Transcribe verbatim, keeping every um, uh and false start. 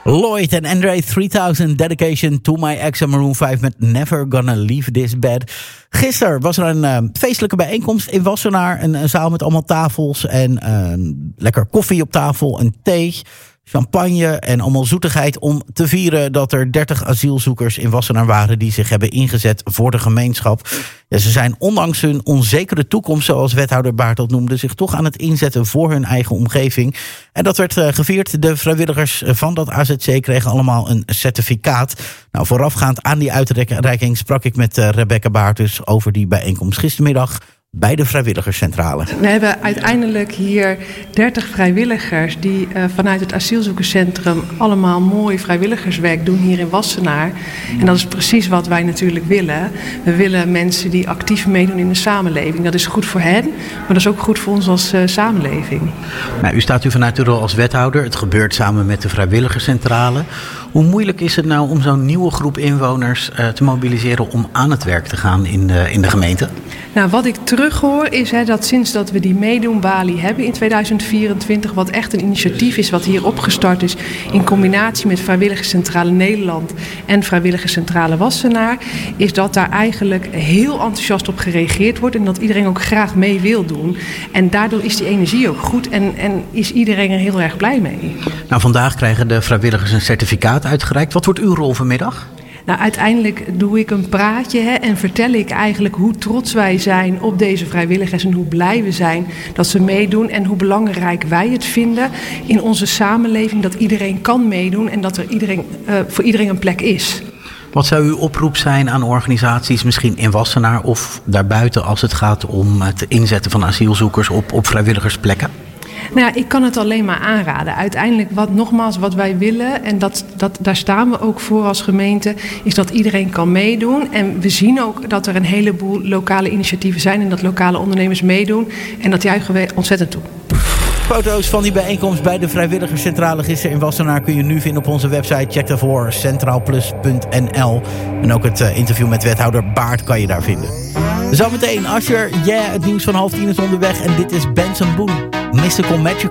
Lloyd en Andre drieduizend, Dedication to My Ex en Maroon vijf met Never Gonna Leave This Bed. Gisteren was er een uh, feestelijke bijeenkomst in Wassenaar. Een, een zaal met allemaal tafels en uh, lekker koffie op tafel en thee, champagne en allemaal zoetigheid om te vieren dat er dertig asielzoekers in Wassenaar waren die zich hebben ingezet voor de gemeenschap. Ja, ze zijn ondanks hun onzekere toekomst, zoals wethouder Baart dat noemde, zich toch aan het inzetten voor hun eigen omgeving. En dat werd uh, gevierd. De vrijwilligers van dat A Z C kregen allemaal een certificaat. Nou, voorafgaand aan die uitreiking sprak ik met uh, Rebecca Baart dus over die bijeenkomst gistermiddag bij de vrijwilligerscentrale. We hebben uiteindelijk hier dertig vrijwilligers die uh, vanuit het asielzoekerscentrum allemaal mooi vrijwilligerswerk doen hier in Wassenaar. En dat is precies wat wij natuurlijk willen. We willen mensen die actief meedoen in de samenleving. Dat is goed voor hen, maar dat is ook goed voor ons als uh, samenleving. Nou, u staat u vanuit uw rol als wethouder. Het gebeurt samen met de vrijwilligerscentrale. Hoe moeilijk is het nou om zo'n nieuwe groep inwoners uh, te mobiliseren om aan het werk te gaan in de, in de gemeente? Nou, wat ik terughoor is hè, dat sinds dat we die meedoen Bali hebben in tweeduizend vierentwintig, wat echt een initiatief is wat hier opgestart is in combinatie met Vrijwilligerscentrale Nederland en Vrijwilligerscentrale Wassenaar, is dat daar eigenlijk heel enthousiast op gereageerd wordt en dat iedereen ook graag mee wil doen. En daardoor is die energie ook goed en, en is iedereen er heel erg blij mee. Nou, vandaag krijgen de vrijwilligers een certificaat uitgereikt. Wat wordt uw rol vanmiddag? Nou, uiteindelijk doe ik een praatje hè, en vertel ik eigenlijk hoe trots wij zijn op deze vrijwilligers en hoe blij we zijn dat ze meedoen en hoe belangrijk wij het vinden in onze samenleving dat iedereen kan meedoen en dat er iedereen, uh, voor iedereen een plek is. Wat zou uw oproep zijn aan organisaties, misschien in Wassenaar of daarbuiten, als het gaat om het inzetten van asielzoekers op, op vrijwilligersplekken? Nou ja, ik kan het alleen maar aanraden. Uiteindelijk, wat, nogmaals, wat wij willen, en dat, dat, daar staan we ook voor als gemeente, is dat iedereen kan meedoen. En we zien ook dat er een heleboel lokale initiatieven zijn en dat lokale ondernemers meedoun. En dat juichen we ontzettend toe. Foto's van die bijeenkomst bij de vrijwilligerscentrale gisteren in Wassenaar kun je nu vinden op onze website. Check daarvoor centraalplus punt n l. En ook het uh, interview met wethouder Baart kan je daar vinden. Zometeen, Usher, yeah, het nieuws van half tien is onderweg. En dit is Benson Boone, Mystical Magic.